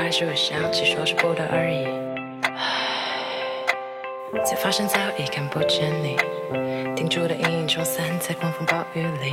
还是会想起说是不得而已。才发现早已看不见你，定住的阴影冲散在狂风暴雨里。